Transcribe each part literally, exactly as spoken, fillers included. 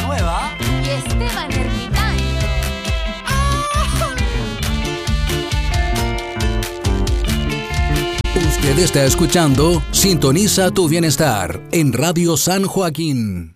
Villanueva y Esteban Ermitaño. Usted está escuchando Sintoniza tu Bienestar en Radio San Joaquín.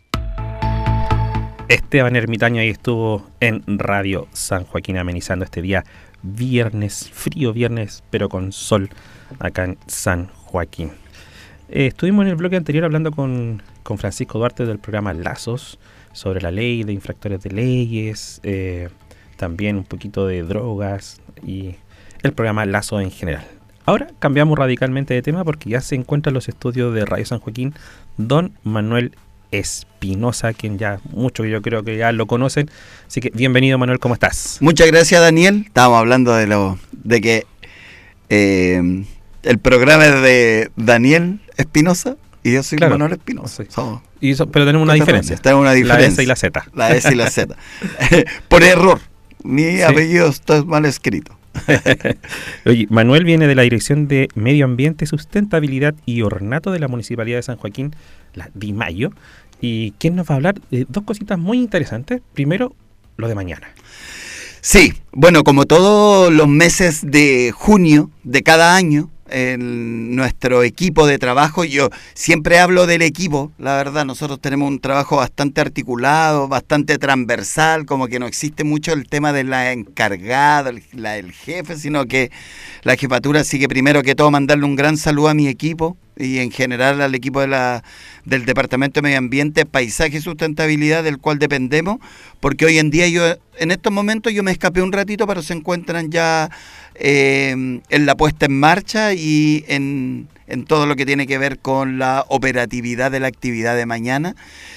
Esteban Ermitaño ahí estuvo en Radio San Joaquín amenizando este día viernes, frío viernes, pero con sol acá en San Joaquín. Eh, estuvimos en el bloque anterior hablando con, con Francisco Duarte del programa Lazos sobre la ley de infractores de leyes, eh, también un poquito de drogas y el programa Lazos en general. Ahora cambiamos radicalmente de tema porque ya se encuentra en los estudios de Radio San Joaquín don Manuel Espinosa, quien ya muchos yo creo que ya lo conocen. Así que bienvenido, Manuel, ¿cómo estás? Muchas gracias, Daniel. Estábamos hablando de lo de que eh, el programa es de Daniel Espinosa y yo soy Claro. Manuel Espinosa. Sí. Somos- Y eso- pero tenemos una diferencia. Tenemos una diferencia. La S y la Z. La S y la Z. Por error. Mi Sí. apellido está mal escrito. Oye, Manuel viene de la Dirección de Medio Ambiente, Sustentabilidad y Ornato de la Municipalidad de San Joaquín, la DIMAYO. ¿Y quién nos va a hablar de dos cositas muy interesantes? Primero, lo de mañana. Sí, bueno, como todos los meses de junio de cada año, en nuestro equipo de trabajo, yo siempre hablo del equipo, la verdad, nosotros tenemos un trabajo bastante articulado, bastante transversal, como que no existe mucho el tema de la encargada, el, la, el jefe, sino que la jefatura, así que primero que todo mandarle un gran saludo a mi equipo y en general al equipo de la, del Departamento de Medio Ambiente, Paisaje y Sustentabilidad, del cual dependemos, porque hoy en día yo, en estos momentos yo me escapé un ratito, pero se encuentran ya eh, en la puesta en marcha y en, en todo lo que tiene que ver con la operatividad de la actividad de mañana,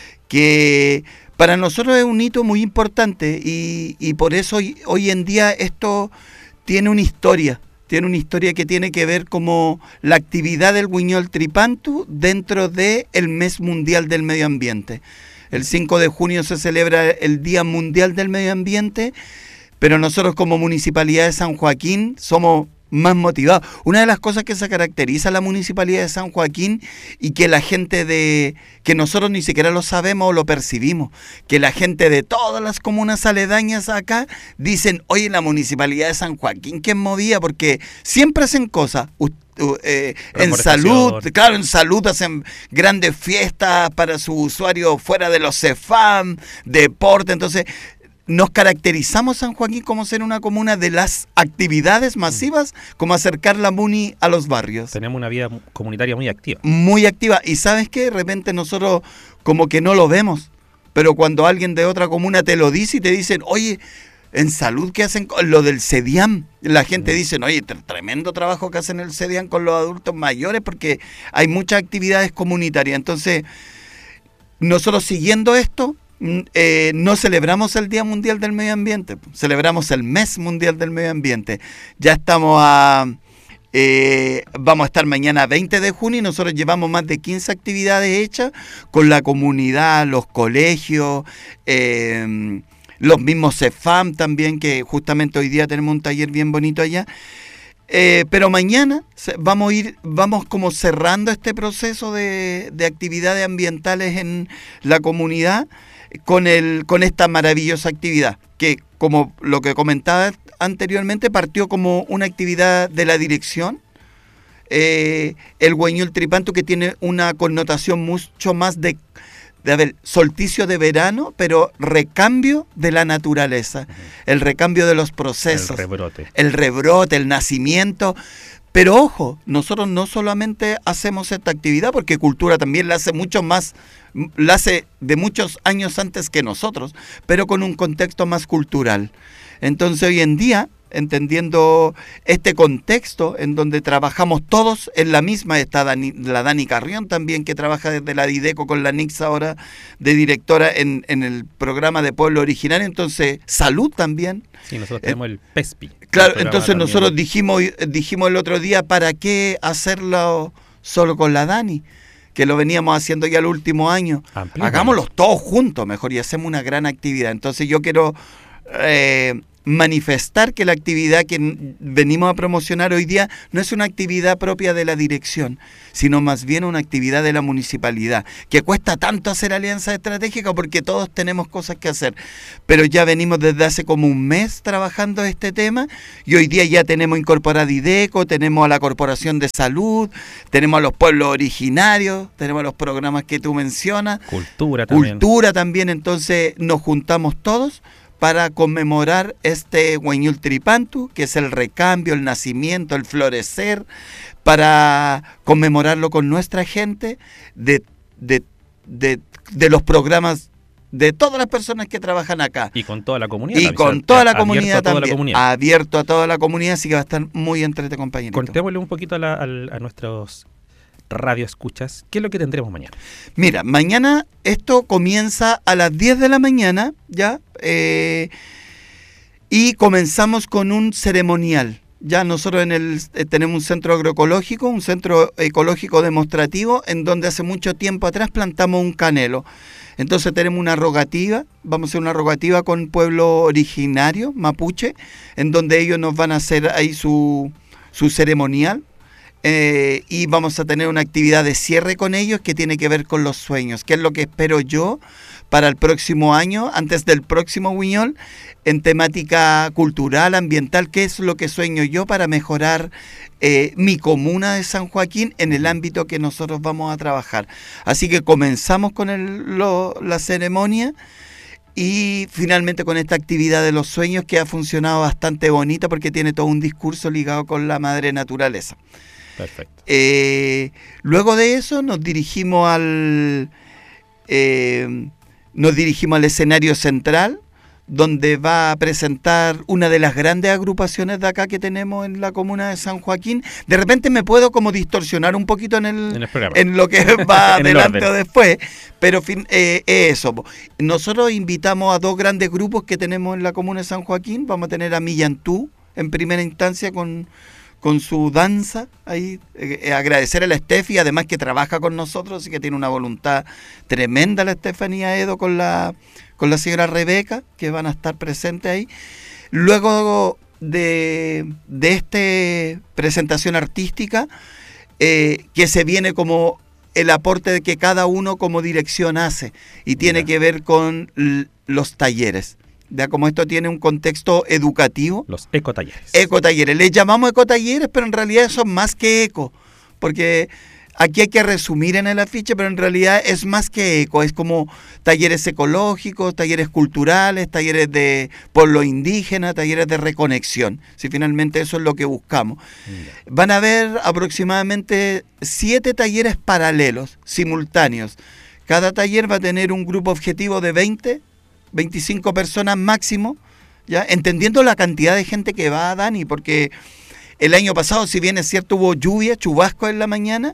que para nosotros es un hito muy importante y, y por eso hoy, hoy en día esto tiene una historia. Tiene una historia que tiene que ver como la actividad del Guiñol Tripantu dentro del Mes Mundial del Medio Ambiente. El cinco de junio se celebra el Día Mundial del Medio Ambiente, pero nosotros como Municipalidad de San Joaquín somos más motivados. Una de las cosas que se caracteriza a la Municipalidad de San Joaquín y que la gente de, que nosotros ni siquiera lo sabemos o lo percibimos, que la gente de todas las comunas aledañas acá dicen, oye, la Municipalidad de San Joaquín, ¿quién movía? Porque siempre hacen cosas. U- u- eh, en salud, claro, en salud hacen grandes fiestas para sus usuarios fuera de los CEFAM, deporte, entonces nos caracterizamos San Joaquín como ser una comuna de las actividades masivas, como acercar la Muni a los barrios. Tenemos una vida comunitaria muy activa. Muy activa. Y ¿sabes qué? De repente nosotros como que no lo vemos, pero cuando alguien de otra comuna te lo dice y te dicen, oye, en salud, ¿qué hacen con lo del CEDIAM? La gente dice, oye, tremendo trabajo que hacen el CEDIAM con los adultos mayores, porque hay muchas actividades comunitarias. Entonces, nosotros siguiendo esto, Eh, no celebramos el Día Mundial del Medio Ambiente, celebramos el Mes Mundial del Medio Ambiente. Ya estamos a... Eh, vamos a estar mañana veinte de junio y nosotros llevamos más de quince actividades hechas con la comunidad, los colegios, eh, los mismos CEFAM también, que justamente hoy día tenemos un taller bien bonito allá. Eh, pero mañana vamos a ir, vamos como cerrando este proceso de, de actividades ambientales en la comunidad con el con esta maravillosa actividad que, como lo que comentaba anteriormente, partió como una actividad de la dirección, eh, el Guiñol Tripantu, que tiene una connotación mucho más de de a ver, solsticio de verano, pero recambio de la naturaleza, el recambio de los procesos, El rebrote. el rebrote, el nacimiento. Pero ojo, nosotros no solamente hacemos esta actividad, porque Cultura también la hace mucho más, la hace de muchos años antes que nosotros, pero con un contexto más cultural. Entonces hoy en día, entendiendo este contexto en donde trabajamos todos en la misma, está Dani, la Dani Carrión también, que trabaja desde la Dideco con la Nix ahora de directora en, en el programa de Pueblo Originario, entonces salud también. Sí, nosotros tenemos eh, el PESPI. Claro, entonces nosotros dijimos, dijimos el otro día, ¿para qué hacerlo solo con la Dani? Que lo veníamos haciendo ya el último año. Amplío. Hagámoslo todos juntos mejor y hacemos una gran actividad. Entonces yo quiero... Eh, manifestar que la actividad que venimos a promocionar hoy día no es una actividad propia de la dirección, sino más bien una actividad de la municipalidad, que cuesta tanto hacer alianzas estratégicas porque todos tenemos cosas que hacer, pero ya venimos desde hace como un mes trabajando este tema y hoy día ya tenemos incorporada IDECO, tenemos a la Corporación de Salud, tenemos a los pueblos originarios, tenemos a los programas que tú mencionas, cultura también. Cultura también, entonces nos juntamos todos para conmemorar este Hueñul Tripantu, que es el recambio, el nacimiento, el florecer, para conmemorarlo con nuestra gente, de, de, de, de los programas de todas las personas que trabajan acá. Y con toda la comunidad. Y también, con toda la abierto comunidad a toda también. La comunidad. Abierto a toda la comunidad, así que va a estar muy entretenido, compañerito. Contémosle un poquito a, la, a, a nuestros radio escuchas, ¿qué es lo que tendremos mañana? Mira, mañana esto comienza a las diez de la mañana, ¿ya? Eh, y comenzamos con un ceremonial. Ya nosotros en el eh, tenemos un centro agroecológico, un centro ecológico demostrativo, en donde hace mucho tiempo atrás plantamos un canelo. Entonces tenemos una rogativa, vamos a hacer una rogativa con pueblo originario, mapuche, en donde ellos nos van a hacer ahí su, su ceremonial. Eh, y vamos a tener una actividad de cierre con ellos que tiene que ver con los sueños, que es lo que espero yo para el próximo año, antes del próximo Huiñol, en temática cultural, ambiental, qué es lo que sueño yo para mejorar eh, mi comuna de San Joaquín en el ámbito que nosotros vamos a trabajar. Así que comenzamos con el, lo, la ceremonia y finalmente con esta actividad de los sueños que ha funcionado bastante bonita porque tiene todo un discurso ligado con la madre naturaleza. Perfecto. Eh, luego de eso nos dirigimos al eh, nos dirigimos al escenario central, donde va a presentar una de las grandes agrupaciones de acá que tenemos en la comuna de San Joaquín. De repente me puedo como distorsionar un poquito en el, en, el en lo que va adelante o orden. después, pero fin, eh, eso. Nosotros invitamos a dos grandes grupos que tenemos en la comuna de San Joaquín. Vamos a tener a Millantú en primera instancia con con su danza, ahí eh, agradecer a la Estefi, además que trabaja con nosotros, así que tiene una voluntad tremenda la Estefanía Edo con la, con la señora Rebeca, que van a estar presentes ahí. Luego de, de esta presentación artística, eh, que se viene como el aporte de que cada uno como dirección hace, y tiene yeah. que ver con l- los talleres. Ya, como esto tiene un contexto educativo. Los ecotalleres. Ecotalleres. Les llamamos ecotalleres, pero en realidad son más que eco. Porque aquí hay que resumir en el afiche, pero en realidad es más que eco. Es como talleres ecológicos, talleres culturales, talleres de pueblo indígena, talleres de reconexión. Si finalmente eso es lo que buscamos. Yeah. Van a haber aproximadamente siete talleres paralelos, simultáneos. Cada taller va a tener un grupo objetivo de veinte, veinticinco personas máximo, ya entendiendo la cantidad de gente que va a Dani, porque el año pasado, si bien es cierto hubo lluvia, chubasco en la mañana,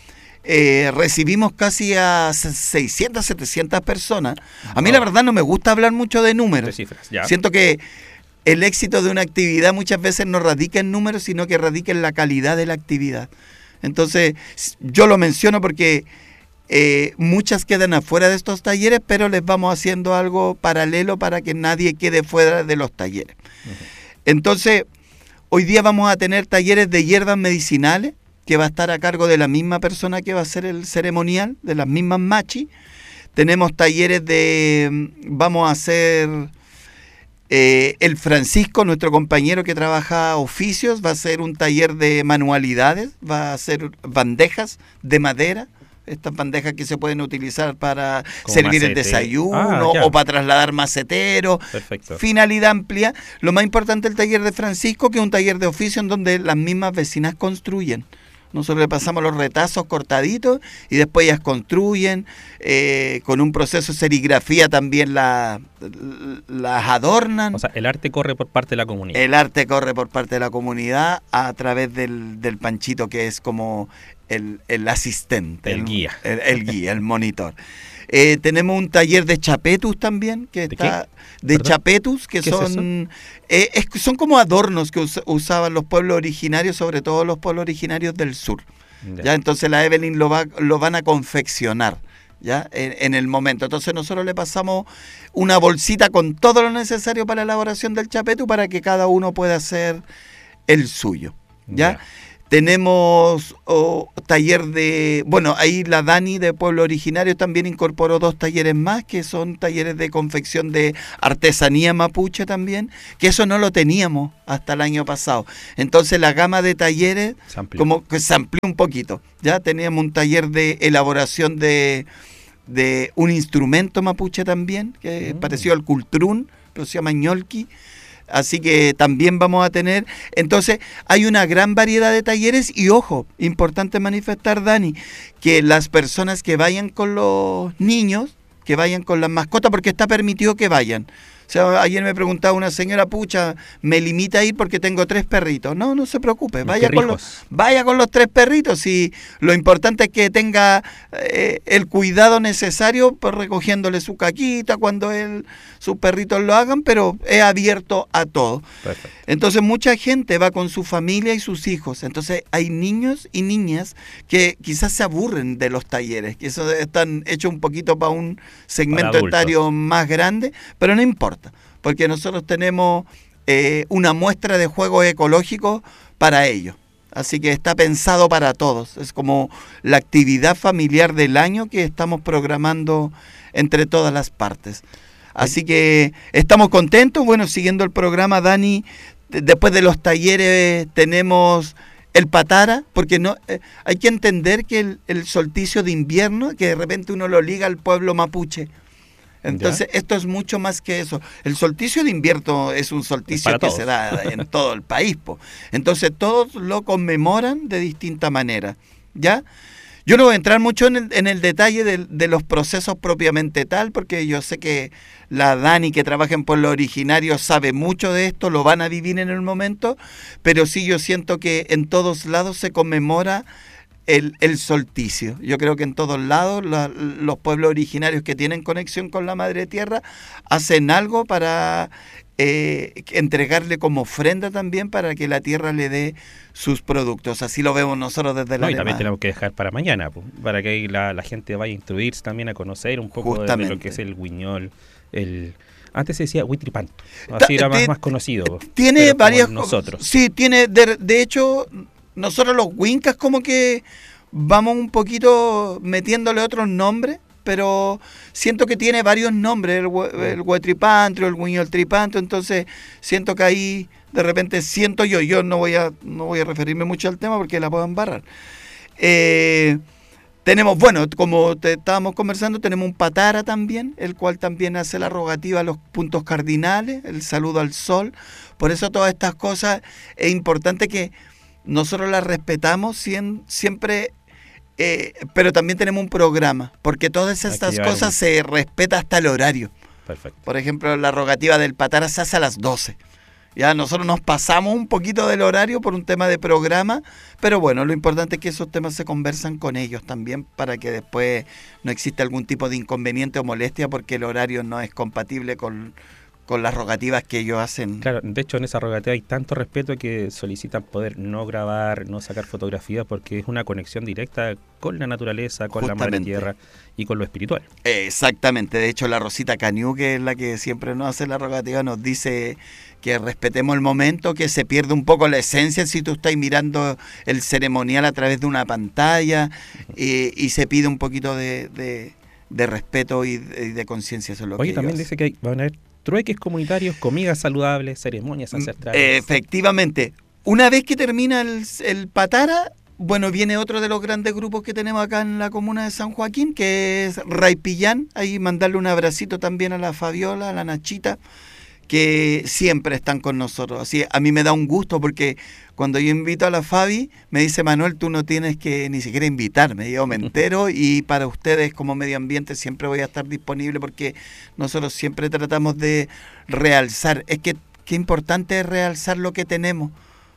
eh, recibimos casi a seiscientas, setecientas personas. A mí oh. la verdad no me gusta hablar mucho de números. De cifras, ya. Siento que el éxito de una actividad muchas veces no radica en números, sino que radica en la calidad de la actividad. Entonces, yo lo menciono porque Eh, muchas quedan afuera de estos talleres, pero les vamos haciendo algo paralelo para que nadie quede fuera de los talleres. Uh-huh. Entonces, hoy día vamos a tener talleres de hierbas medicinales, que va a estar a cargo de la misma persona que va a hacer el ceremonial, de las mismas machi. Tenemos talleres de, vamos a hacer, eh, el Francisco, nuestro compañero que trabaja oficios, va a hacer un taller de manualidades, va a hacer bandejas de madera. Estas bandejas que se pueden utilizar para como servir macete. El desayuno ah, o para trasladar maceteros. Perfecto. Finalidad amplia. Lo más importante del taller de Francisco, que es un taller de oficio en donde las mismas vecinas construyen. Nosotros le pasamos los retazos cortaditos y después ellas construyen. Eh, con un proceso de serigrafía también la, las adornan. O sea, el arte corre por parte de la comunidad. El arte corre por parte de la comunidad a través del, del Panchito, que es como el, el asistente. El, el guía. El, el guía, el monitor. Eh, tenemos un taller de chapetus también, que ¿De está qué? de chapetus, que son es eh, es, son como adornos que us, usaban los pueblos originarios, sobre todo los pueblos originarios del sur. Ya, ya entonces la Evelyn lo va lo van a confeccionar. ¿ya? En, en el momento. Entonces nosotros le pasamos una bolsita con todo lo necesario para la elaboración del chapetu para que cada uno pueda hacer el suyo, ¿ya? Ya. Tenemos oh, taller de... Bueno, ahí la Dani de Pueblo Originario también incorporó dos talleres más, que son talleres de confección de artesanía mapuche también, que eso no lo teníamos hasta el año pasado. Entonces la gama de talleres Se amplió. como que se amplió un poquito. Ya teníamos un taller de elaboración de, de un instrumento mapuche también, que es Mm. parecido al cultrún, pero se llama ñolqui. Así que también vamos a tener, entonces hay una gran variedad de talleres y ojo, importante manifestar, Dani, que las personas que vayan con los niños, que vayan con las mascotas, porque está permitido que vayan. O sea, ayer me preguntaba una señora, pucha, me limita a ir porque tengo tres perritos. No, no se preocupe, vaya con, los, vaya con los tres perritos y lo importante es que tenga eh, el cuidado necesario por recogiéndole su caquita cuando él, sus perritos lo hagan, pero es abierto a todo. Perfecto. Entonces mucha gente va con su familia y sus hijos. Entonces hay niños y niñas que quizás se aburren de los talleres, que eso están hechos un poquito para un segmento Para adultos. etario más grande, pero no importa, porque nosotros tenemos eh, una muestra de juegos ecológicos para ellos. Así que está pensado para todos. Es como la actividad familiar del año que estamos programando entre todas las partes. Así que estamos contentos. Bueno, siguiendo el programa, Dani, d- después de los talleres tenemos el patara, porque no eh, hay que entender que el, el solsticio de invierno, que de repente uno lo liga al pueblo mapuche. Entonces, Ya. esto es mucho más que eso. El solsticio de invierno es un solsticio Para que todos. se da en todo el país, po. Entonces, todos lo conmemoran de distinta manera, ¿ya? Yo no voy a entrar mucho en el, en el detalle de, de los procesos propiamente tal, porque yo sé que la Dani, que trabaja en Pueblo Originario, sabe mucho de esto, lo van a vivir en el momento, pero sí yo siento que en todos lados se conmemora el, el solsticio. Yo creo que en todos lados la, los pueblos originarios que tienen conexión con la Madre Tierra hacen algo para eh, entregarle como ofrenda también para que la Tierra le dé sus productos. Así lo vemos nosotros desde la No, y también Alemania. tenemos que dejar para mañana, po, para que ahí la, la gente vaya a instruirse también, a conocer un poco de, de lo Justamente. que es el guiñol, el... Antes se decía huitripanto, Ta- así era más, te- más conocido. po, Tiene pero como varias nosotros. Sí, tiene, de, de hecho, nosotros los Wincas como que vamos un poquito metiéndole otros nombres, pero siento que tiene varios nombres, el, hue- el huetripantro, el guiñol tripanto, entonces siento que ahí de repente siento yo, yo no voy a no voy a referirme mucho al tema porque la puedo embarrar. Eh, tenemos, bueno, como te estábamos conversando, tenemos un patara también, el cual también hace la rogativa a los puntos cardinales, el saludo al sol. Por eso todas estas cosas es importante que nosotros las respetamos sien- siempre, eh, pero también tenemos un programa, porque todas Hay que estas llevar cosas un- se respeta hasta el horario. Perfecto. Por ejemplo, la rogativa del patara se hace a las doce. Ya nosotros nos pasamos un poquito del horario por un tema de programa, pero bueno, lo importante es que esos temas se conversan con ellos también para que después no exista algún tipo de inconveniente o molestia porque el horario no es compatible con, con las rogativas que ellos hacen. Claro, de hecho en esa rogativa hay tanto respeto que solicitan poder no grabar, no sacar fotografías porque es una conexión directa con la naturaleza, con la madre Justamente. tierra y con lo espiritual. Exactamente, de hecho la Rosita Caniú, que es la que siempre nos hace la rogativa, nos dice que respetemos el momento, que se pierde un poco la esencia si tú estás mirando el ceremonial a través de una pantalla y, y se pide un poquito de, de, de respeto y de, de conciencia. Eso es lo Oye, que también ellos dice que hay- van a haber trueques comunitarios, comidas saludables, ceremonias hacen. ancestrales. Efectivamente, una vez que termina el, el patara, bueno, viene otro de los grandes grupos que tenemos acá en la comuna de San Joaquín, que es Raipillán. Ahí mandarle un abracito también a la Fabiola, a la Nachita, que siempre están con nosotros. Así, a mí me da un gusto porque cuando yo invito a la Fabi, me dice Manuel, tú no tienes que ni siquiera invitarme, yo me entero y para ustedes como medio ambiente siempre voy a estar disponible porque nosotros siempre tratamos de realzar. Es que qué importante es realzar lo que tenemos,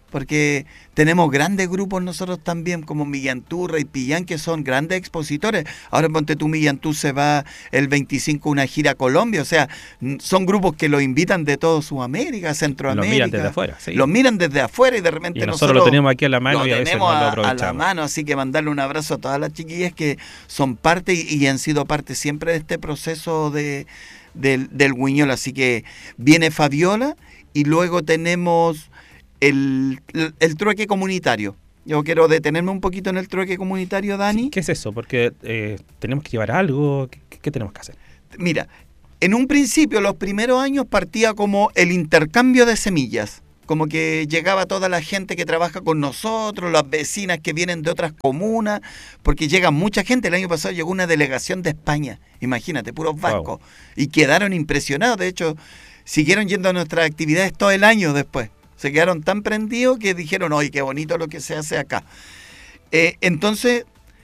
porque tenemos grandes grupos nosotros también, como Millantú, Rey Pillán, que son grandes expositores. Ahora ponte tú, Millantú se va el veinticinco a una gira a Colombia, o sea, son grupos que lo invitan de todo Sudamérica, Centroamérica. Los miran desde afuera, sí. Los miran desde afuera y de repente y nosotros, nosotros lo tenemos aquí a la mano lo y a veces tenemos no lo a, aprovechamos. a la mano, así que mandarle un abrazo a todas las chiquillas que son parte y, y han sido parte siempre de este proceso de, del, del Guiñol. Así que viene Fabiola y luego tenemos el, el, el trueque comunitario. Yo quiero detenerme un poquito en el trueque comunitario, Dani. Sí, ¿qué es eso? Porque eh, tenemos que llevar algo. ¿Qué, qué tenemos que hacer? Mira, en un principio, los primeros años partía como el intercambio de semillas. Como que llegaba toda la gente que trabaja con nosotros, las vecinas que vienen de otras comunas, porque llega mucha gente. El año pasado llegó una delegación de España, imagínate, puros vascos, wow. Y quedaron impresionados. De hecho, siguieron yendo a nuestras actividades todo el año después. Se quedaron tan prendidos que dijeron, oye, qué bonito lo que se hace acá. Eh, entonces,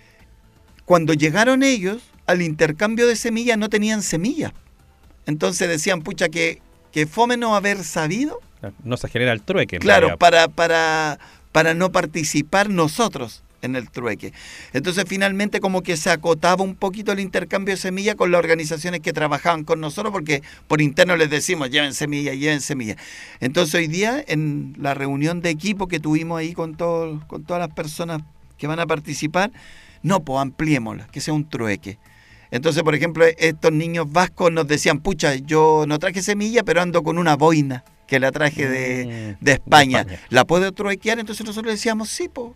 cuando llegaron ellos al intercambio de semillas, no tenían semillas. Entonces decían, pucha, que, que fome no haber sabido. No se genera el trueque. Claro, para, para, para no participar nosotros en el trueque. Entonces, finalmente, como que se acotaba un poquito el intercambio de semillas con las organizaciones que trabajaban con nosotros, porque por interno les decimos, lleven semillas, lleven semillas. Entonces, hoy día, en la reunión de equipo que tuvimos ahí con, todo, con todas las personas que van a participar, no, pues ampliémosla, que sea un trueque. Entonces, por ejemplo, estos niños vascos nos decían, pucha, yo no traje semilla, pero ando con una boina que la traje de, de, España. de España. ¿La puedo truequear? Entonces nosotros decíamos, sí, pues.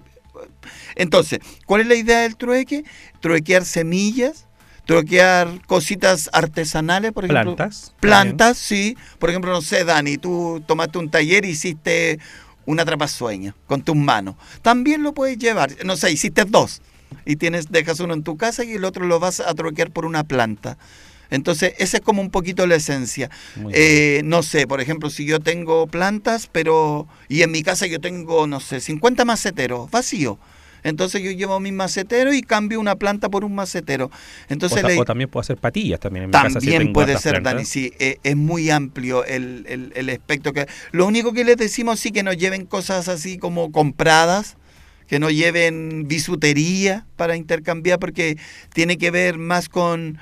Entonces, ¿cuál es la idea del trueque? Truequear semillas, truequear cositas artesanales, por ejemplo. Plantas. Plantas, sí. Por ejemplo, no sé, Dani, tú tomaste un taller y hiciste una atrapasueño con tus manos. También lo puedes llevar. No sé, hiciste dos. Y tienes, dejas uno en tu casa y el otro lo vas a truequear por una planta. Entonces, esa es como un poquito la esencia. Eh, no sé, por ejemplo, si yo tengo plantas, pero y en mi casa yo tengo, no sé, cincuenta maceteros vacíos. Entonces yo llevo mis maceteros y cambio una planta por un macetero. Entonces, o, le, o también puedo hacer patillas también. En mi también casa sí tengo puede ser, plantas. Dani, sí. Eh, es muy amplio el, el, el espectro. Que, lo único que les decimos sí que no lleven cosas así como compradas, que no lleven bisutería para intercambiar, porque tiene que ver más con...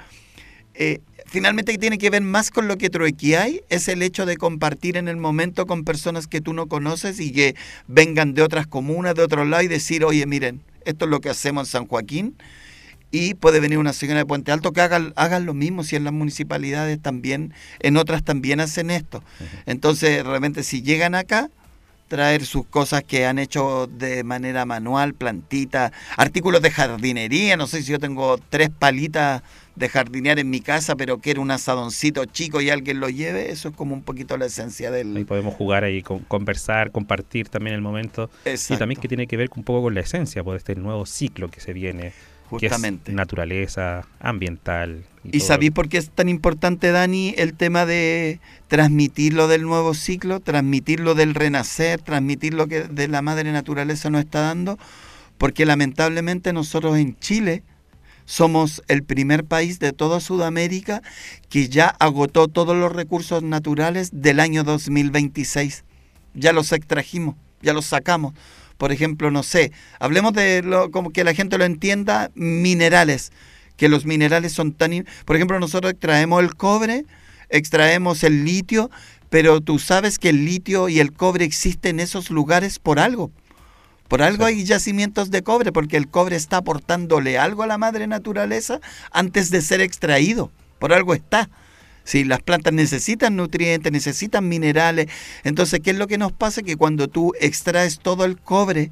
Eh, finalmente tiene que ver más con lo que truequeáis, es el hecho de compartir en el momento con personas que tú no conoces y que vengan de otras comunas, de otros lados y decir, oye, miren, esto es lo que hacemos en San Joaquín, y puede venir una señora de Puente Alto que hagan, hagan lo mismo, si en las municipalidades también, en otras también hacen esto. Uh-huh. Entonces, realmente si llegan acá, traer sus cosas que han hecho de manera manual, plantitas, artículos de jardinería, no sé si yo tengo tres palitas de jardinear en mi casa, pero quiero un asadoncito chico y alguien lo lleve, eso es como un poquito la esencia del... Ahí podemos jugar ahí, con, conversar, compartir también el momento. Exacto. Y también que tiene que ver un poco con la esencia, pues, de este nuevo ciclo que se viene, justamente, que es naturaleza, ambiental. ¿Y, ¿Y sabéis por qué es tan importante, Dani, el tema de transmitir lo del nuevo ciclo, transmitir lo del renacer, transmitir lo que de la madre naturaleza nos está dando? Porque lamentablemente nosotros en Chile somos el primer país de toda Sudamérica que ya agotó todos los recursos naturales del año dos mil veintiséis. Ya los extrajimos, ya los sacamos. Por ejemplo, no sé, hablemos de lo, como que la gente lo entienda, minerales, que los minerales son tan... Por ejemplo, nosotros extraemos el cobre, extraemos el litio, pero tú sabes que el litio y el cobre existen en esos lugares por algo. Por algo sí. Hay yacimientos de cobre, porque el cobre está aportándole algo a la madre naturaleza antes de ser extraído. Por algo está. Si las plantas necesitan nutrientes, necesitan minerales. Entonces, ¿qué es lo que nos pasa? Que cuando tú extraes todo el cobre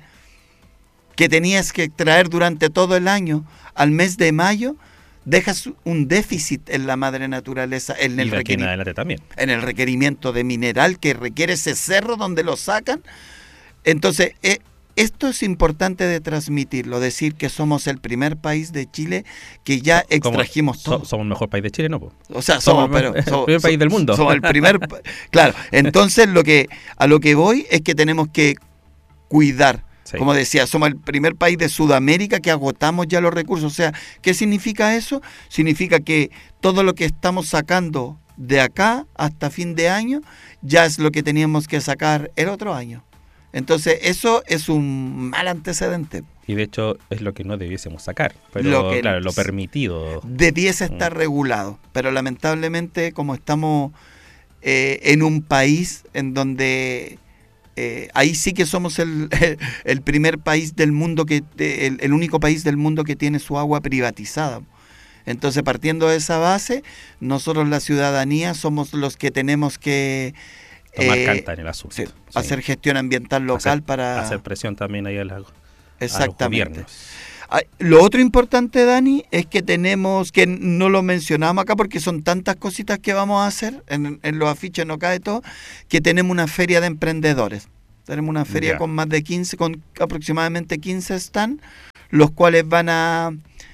que tenías que extraer durante todo el año, al mes de mayo, dejas un déficit en la madre naturaleza. En el, requeri- en adelante también. en el requerimiento de mineral que requiere ese cerro donde lo sacan. Entonces, eh, esto es importante de transmitirlo, decir que somos el primer país de Chile que ya extrajimos todo. So, somos el mejor país de Chile, ¿no? Po? O sea, somos, somos pero, el somos, primer país del mundo. Somos el primer, claro. Entonces, lo que a lo que voy es que tenemos que cuidar. Sí. Como decía, somos el primer país de Sudamérica que agotamos ya los recursos. O sea, ¿qué significa eso? Significa que todo lo que estamos sacando de acá hasta fin de año ya es lo que teníamos que sacar el otro año. Entonces eso es un mal antecedente. Y de hecho es lo que no debiésemos sacar, pero Lo que claro, lo permitido. Debiese estar Mm. regulado, pero lamentablemente como estamos eh, en un país en donde eh, ahí sí que somos el, el, el primer país del mundo, que el, el único país del mundo que tiene su agua privatizada. Entonces, partiendo de esa base, nosotros la ciudadanía somos los que tenemos que Tomar eh, carta en el asunto. sí, Sí. hacer gestión ambiental local Hacer- para... Hacer presión también ahí a, la, a los Exactamente. gobiernos. Ah, lo otro importante, Dani, es que tenemos, que no lo mencionamos acá porque son tantas cositas que vamos a hacer, en, en los afiches no cae todo, que tenemos una feria de emprendedores. Tenemos una feria Ya. con más de quince, con aproximadamente quince stands, los cuales van a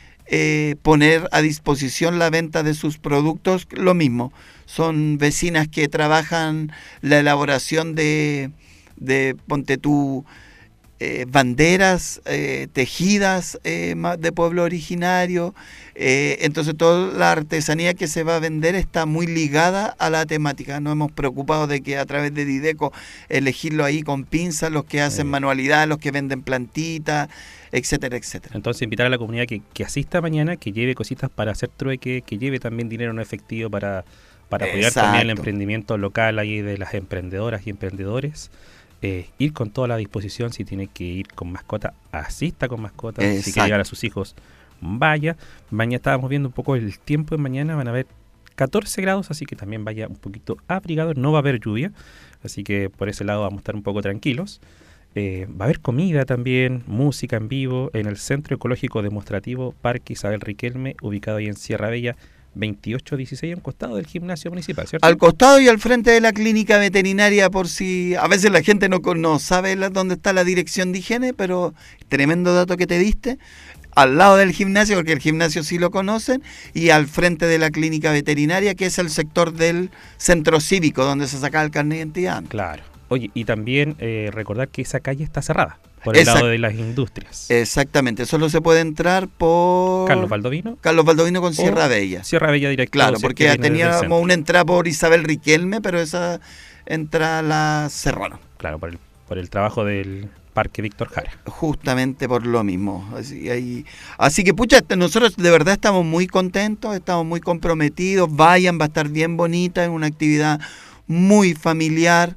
eh, poner a disposición la venta de sus productos. Lo mismo, son vecinas que trabajan la elaboración de, de ponte tú, eh, banderas eh, tejidas eh, ma- de pueblo originario. Eh, entonces toda la artesanía que se va a vender está muy ligada a la temática. Nos hemos preocupado de que a través de Dideco elegirlo ahí con pinzas, los que hacen Sí. manualidad, los que venden plantitas, etcétera, etcétera. Entonces invitar a la comunidad que, que asista mañana, que lleve cositas para hacer trueque, que lleve también dinero no efectivo para, para apoyar también el Exacto. emprendimiento local ahí de las emprendedoras y emprendedores. Eh, ir con toda la disposición, si tiene que ir con mascota, asista con mascota, si Exacto. quiere llevar a sus hijos, vaya. Mañana estábamos viendo un poco el tiempo de mañana, van a haber catorce grados, así que también vaya un poquito abrigado, no va a haber lluvia, así que por ese lado vamos a estar un poco tranquilos. Eh, va a haber comida también, música en vivo en el Centro Ecológico Demostrativo Parque Isabel Riquelme, ubicado ahí en Sierra Bella, veintiocho dieciséis, a un costado del gimnasio municipal, ¿cierto? Al costado y al frente de la clínica veterinaria, por si a veces la gente no, con- no sabe la- dónde está la dirección de higiene, pero tremendo dato que te diste. Al lado del gimnasio, porque el gimnasio sí lo conocen, y al frente de la clínica veterinaria, que es el sector del centro cívico, donde se saca el carnet de identidad. Claro. Oye, y también eh, recordar que esa calle está cerrada por el Exacto. lado de las industrias. Exactamente, solo se puede entrar por Carlos Baldovino, Carlos Baldovino con Sierra o Bella. Sierra Bella directo. Claro, si es que porque viene desde el teníamos centro. una entrada por Isabel Riquelme, pero esa entrada la cerraron. Claro, por el, por el trabajo del Parque Víctor Jara. Justamente por lo mismo. Así, ahí- así que, pucha, nosotros de verdad estamos muy contentos, estamos muy comprometidos. Vayan, va a estar bien bonita, es una actividad muy familiar.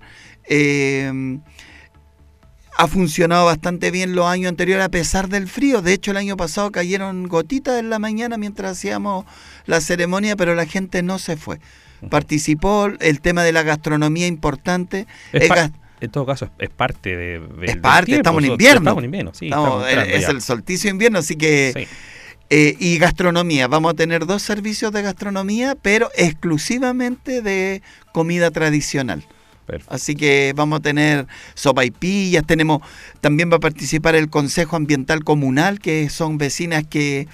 Eh, ha funcionado bastante bien los años anteriores a pesar del frío. De hecho, el año pasado cayeron gotitas en la mañana mientras hacíamos la ceremonia, pero la gente no se fue. Participó, el tema de la gastronomía importante. Es Es pa- gas- en todo caso, es, es parte de, del- Es del parte, tiempo, estamos en nosotros- invierno. Estamos en invierno, sí. estamos- estamos entrando es ya. el solsticio de invierno, así que... Sí. Eh, y gastronomía, vamos a tener dos servicios de gastronomía, pero exclusivamente de comida tradicional. Perfecto. Así que vamos a tener sopaipillas, tenemos, también va a participar el Consejo Ambiental Comunal, que son vecinas que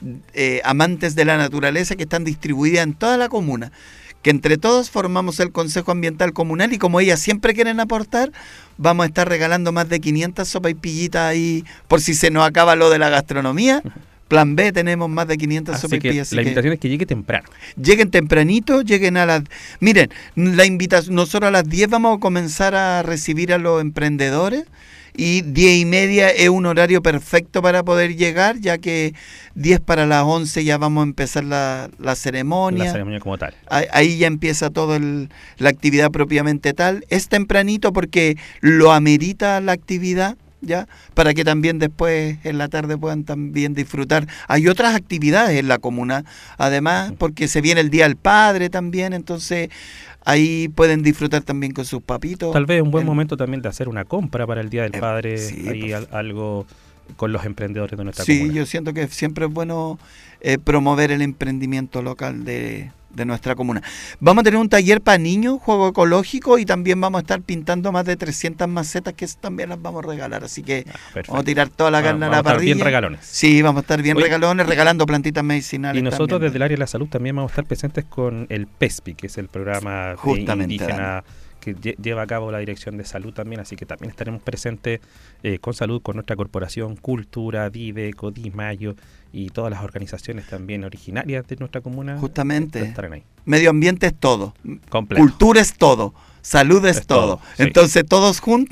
eh, amantes de la naturaleza que están distribuidas en toda la comuna, que entre todos formamos el Consejo Ambiental Comunal y como ellas siempre quieren aportar, vamos a estar regalando más de quinientas sopaipillitas ahí por si se nos acaba lo de la gastronomía. Plan B, tenemos más de quinientas Así que sopaipillas. así la que invitación es que llegue temprano. lleguen tempranito, lleguen a las... Miren, la invitación, nosotros a las diez vamos a comenzar a recibir a los emprendedores y diez y media es un horario perfecto para poder llegar, ya que diez para las once ya vamos a empezar la, la ceremonia. La ceremonia como tal. Ahí- Ahí ya empieza toda la actividad propiamente tal. Es tempranito porque lo amerita la actividad, ¿ya? Para que también después en la tarde puedan también disfrutar. Hay otras actividades en la comuna, además, porque se viene el Día del Padre también, entonces ahí pueden disfrutar también con sus papitos. Tal vez un buen El- momento también de hacer una compra para el Día del Eh, Padre, sí, ahí pues. al- algo con los emprendedores de nuestra Sí, comuna. yo siento que siempre es bueno eh, promover el emprendimiento local de, de nuestra comuna. Vamos a tener un taller para niños, juego ecológico, y también vamos a estar pintando más de trescientas macetas que esas también las vamos a regalar. Así que Ah, perfecto. vamos a tirar toda la Ah, carne a vamos la a estar parrilla. bien regalones. Sí, vamos a estar bien Oye, regalones, regalando plantitas medicinales. Y nosotros también. desde el área de la salud también vamos a estar presentes con el PESPI, que es el programa de Justamente, indígena que lle- lleva a cabo la Dirección de Salud también, así que también estaremos presentes eh, con salud, con nuestra corporación, Cultura, Dideco, Dimayo y todas las organizaciones también originarias de nuestra comuna. Justamente. Estarán ahí. Medio ambiente es todo, Completo. cultura es todo, salud es, Es todo. todo, sí. Entonces todos juntos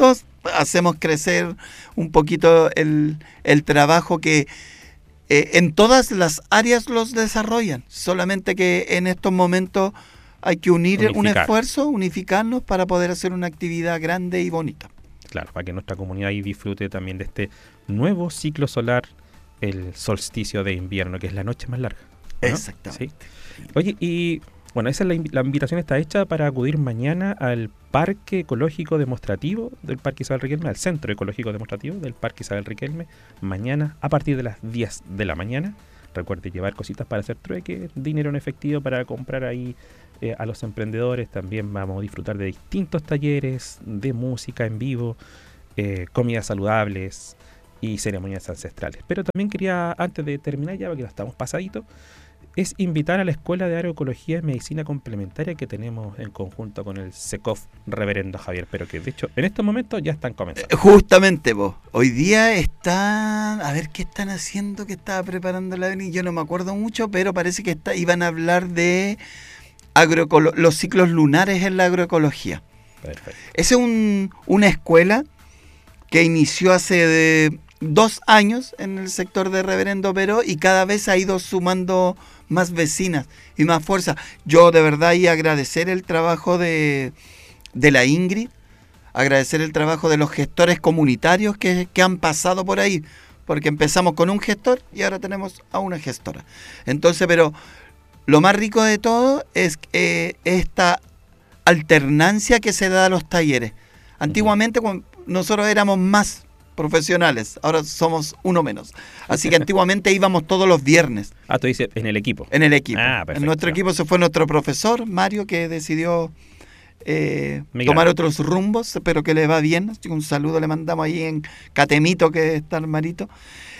hacemos crecer un poquito el, el trabajo que eh, en todas las áreas los desarrollan, solamente que en estos momentos hay que unir Unificar. un esfuerzo, unificarnos para poder hacer una actividad grande y bonita. Claro, para que nuestra comunidad ahí disfrute también de este nuevo ciclo solar, el solsticio de invierno, que es la noche más larga, ¿no? Exactamente. ¿Sí? Oye, y bueno, esa es la, inv- la invitación está hecha para acudir mañana al Parque Ecológico Demostrativo del Parque Isabel Riquelme, al Centro Ecológico Demostrativo del Parque Isabel Riquelme, mañana a partir de las diez de la mañana. Recuerde llevar cositas para hacer trueque, dinero en efectivo para comprar ahí eh, a los emprendedores. También vamos a disfrutar de distintos talleres de música en vivo, eh, comidas saludables y ceremonias ancestrales. Pero también quería, antes de terminar ya, porque ya estamos pasaditos, es invitar a la Escuela de Agroecología y Medicina Complementaria que tenemos en conjunto con el SECOF Reverendo Javier, pero que de hecho en estos momentos ya están comenzando. Justamente vos, hoy día están, a ver qué están haciendo, que estaba preparando la Beni, yo no me acuerdo mucho, pero parece que está, iban a hablar de agroecolo- los ciclos lunares en la agroecología. Perfecto. Esa es un, una escuela que inició hace de dos años en el sector de Reverendo Peró y cada vez ha ido sumando más vecinas y más fuerza. Yo de verdad y agradecer el trabajo de, de la Ingrid, agradecer el trabajo de los gestores comunitarios que, que han pasado por ahí, porque empezamos con un gestor y ahora tenemos a una gestora. Entonces, pero lo más rico de todo es eh, esta alternancia que se da a los talleres. Antiguamente cuando nosotros éramos más profesionales, ahora somos uno menos. Así que antiguamente íbamos todos los viernes. Ah, tú dices en el equipo. En el equipo. Ah, perfecto. En nuestro equipo se fue nuestro profesor, Mario, que decidió eh, Miguel. tomar otros rumbos, pero que le va bien. Así que un saludo le mandamos ahí en Catemito, que está el Marito.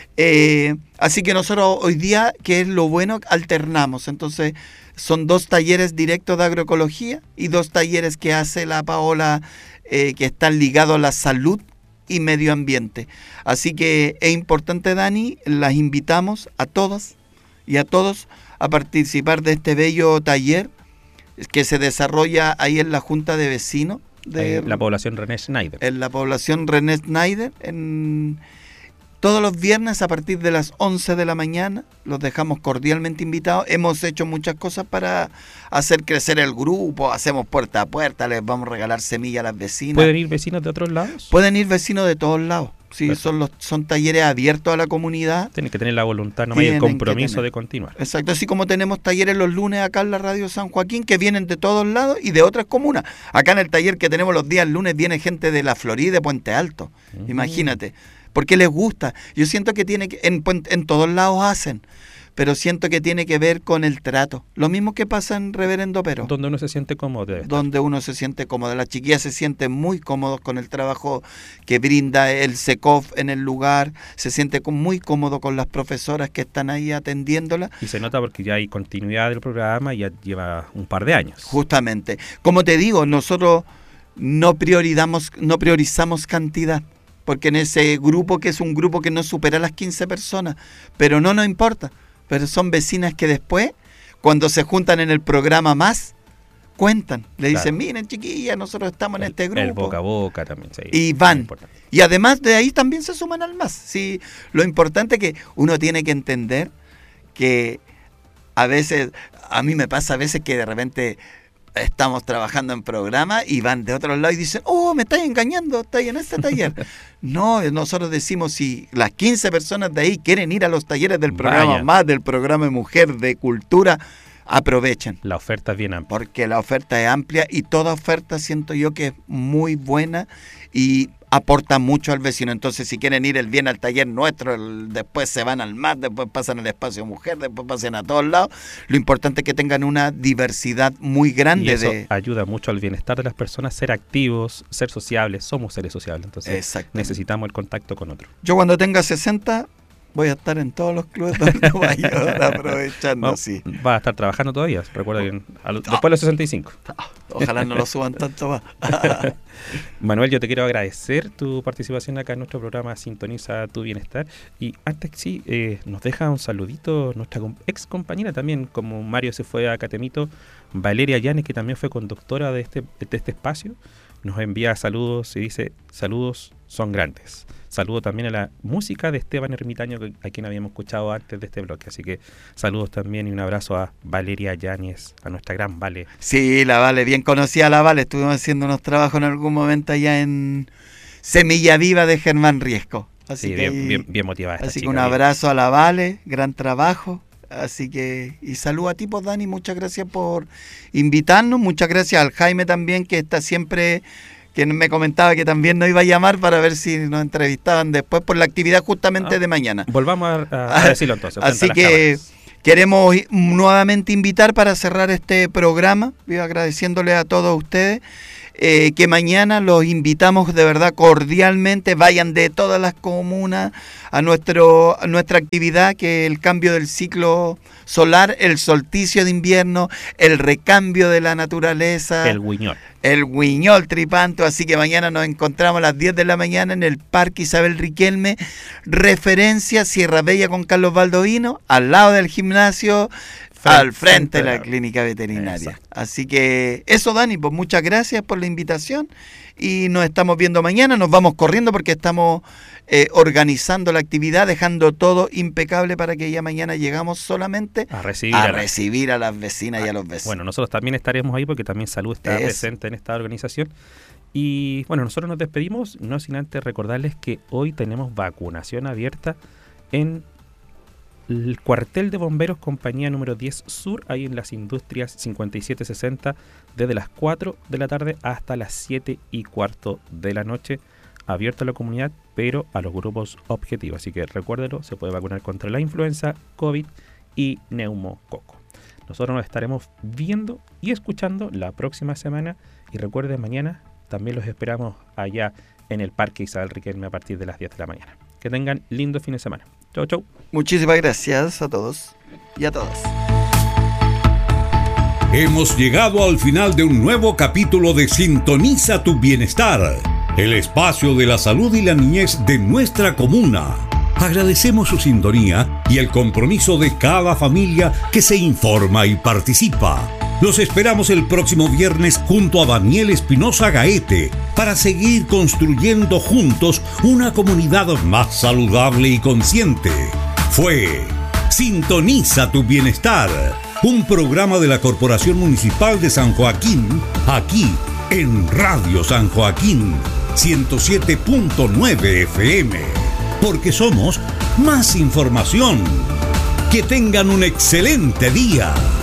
Eh, así que nosotros hoy día, que es lo bueno, alternamos. Entonces son dos talleres directos de agroecología y dos talleres que hace la Paola, eh, que están ligados a la salud y medio ambiente. Así que es importante, Dani, las invitamos a todas y a todos a participar de este bello taller que se desarrolla ahí en la Junta de Vecinos de Ahí, la población René Schneider. en la población René Schneider, en todos los viernes a partir de las once de la mañana. Los dejamos cordialmente invitados. Hemos hecho muchas cosas para hacer crecer el grupo, hacemos puerta a puerta, les vamos a regalar semillas a las vecinas. ¿Pueden ir vecinos de otros lados? Pueden ir vecinos de todos lados. Sí, Perfecto. son los son talleres abiertos a la comunidad. Tienen que tener la voluntad nomás y el Tienen que compromiso tener. de continuar. Exacto, así como tenemos talleres los lunes acá en la Radio San Joaquín, que vienen de todos lados y de otras comunas. Acá en el taller que tenemos los días lunes viene gente de la Florida, de Puente Alto. Mm. Imagínate, porque les gusta. Yo siento que tiene que, en, Puente- en todos lados hacen, pero siento que tiene que ver con el trato. Lo mismo que pasa en Reverendo Peró, Donde uno se siente cómodo. debe estar. donde uno se siente cómodo. Las chiquillas se sienten muy cómodos con el trabajo que brinda el SECOF en el lugar, se siente con- muy cómodo con las profesoras que están ahí atendiéndolas. Y se nota porque ya hay continuidad del programa y ya lleva un par de años. Justamente. Como te digo, nosotros no priorizamos, no priorizamos cantidad, porque en ese grupo, que es un grupo que no supera las quince personas, pero no nos importa. Pero son vecinas que después, cuando se juntan en el programa más, cuentan. Le Claro. dicen, miren chiquillas, nosotros estamos en El- este grupo. El boca a boca también. Sí, Y muy van. importante. Y además de ahí también se suman al más. Sí, lo importante es que uno tiene que entender que a veces, a mí me pasa a veces que de repente estamos trabajando en programa y van de otro lado y dicen, oh, me estáis engañando, estáis en este taller. No, nosotros decimos, si las quince personas de ahí quieren ir a los talleres del programa Vayan. más, del programa de mujer, de cultura, aprovechen. La oferta es bien amplia. Porque la oferta es amplia y toda oferta siento yo que es muy buena y aporta mucho al vecino. Entonces, si quieren ir el bien al taller nuestro, el- después se van al más, después pasan al espacio mujer, después pasan a todos lados. Lo importante es que tengan una diversidad muy Y grande eso de... ayuda mucho al bienestar de las personas, ser activos, ser sociables. Somos seres sociables, entonces Exactamente. necesitamos el contacto con otros. Yo cuando tenga sesenta voy a estar en todos los clubes de adulto mayor aprovechando, Vamos, sí. va a estar trabajando todavía, recuerda que a lo- después de los sesenta y cinco. Ojalá no lo suban tanto más. Manuel, yo te quiero agradecer tu participación acá en nuestro programa Sintoniza tu Bienestar. Y antes sí, eh, nos deja un saludito nuestra com- ex compañera también, como Mario se fue a Catemito, Valeria Llanes, que también fue conductora de este, de este espacio, nos envía saludos y dice, saludos son grandes. Saludo también a la música de Esteban Ermitaño, a quien habíamos escuchado antes de este bloque. Así que saludos también y un abrazo a Valeria Yáñez, a nuestra gran Vale. Sí, la Vale, bien conocida la Vale. Estuvimos haciendo unos trabajos en algún momento allá en Semilla Viva de Germán Riesco. Así sí, que, bien, bien, bien motivada esta Así chica, que un abrazo bien. A la Vale, gran trabajo. Así que, y saludo a ti, pues, Dani, muchas gracias por invitarnos. Muchas gracias al Jaime también, que está siempre... que me comentaba que también nos iba a llamar para ver si nos entrevistaban después por la actividad justamente ah, de mañana. Volvamos a, a decirlo entonces. Así que cámaras. Queremos nuevamente invitar para cerrar este programa, agradeciéndole a todos ustedes, eh, que mañana los invitamos de verdad cordialmente, vayan de todas las comunas a, nuestro, a nuestra actividad, que es el cambio del ciclo solar, el solsticio de invierno, el recambio de la naturaleza. El Guiñol. El Guiñol Tripanto, así que mañana nos encontramos a las diez de la mañana en el Parque Isabel Riquelme, referencia Sierra Bella con Carlos Baldovino, al lado del gimnasio, frente, al frente de la, la clínica veterinaria. Exacto. Así que eso, Dani, pues muchas gracias por la invitación y nos estamos viendo mañana. Nos vamos corriendo porque estamos eh, organizando la actividad, dejando todo impecable para que ya mañana llegamos solamente a recibir a, a, la... recibir a las vecinas ah, y a los vecinos. Bueno, nosotros también estaremos ahí porque también Salud está es. presente en esta organización. Y bueno, nosotros nos despedimos, no sin antes recordarles que hoy tenemos vacunación abierta en el cuartel de bomberos compañía número diez Sur, ahí en las Industrias cincuenta y siete sesenta, desde las cuatro de la tarde hasta las siete y cuarto de la noche, abierto a la comunidad, pero a los grupos objetivos. Así que recuérdelo, se puede vacunar contra la influenza, COVID y neumococo. Nosotros nos estaremos viendo y escuchando la próxima semana, y recuerden, mañana también los esperamos allá en el Parque Isabel Riquelme a partir de las diez de la mañana. Que tengan lindo fin de semana. Chau, chau. Muchísimas gracias a todos y a todas. Hemos llegado al final de un nuevo capítulo de Sintoniza tu Bienestar, el espacio de la salud y la niñez de nuestra comuna. Agradecemos su sintonía y el compromiso de cada familia que se informa y participa. Los esperamos el próximo viernes junto a Daniel Espinosa Gaete para seguir construyendo juntos una comunidad más saludable y consciente. Fue Sintoniza tu Bienestar, un programa de la Corporación Municipal de San Joaquín, aquí en Radio San Joaquín, ciento siete punto nueve F M. Porque somos más información. Que tengan un excelente día.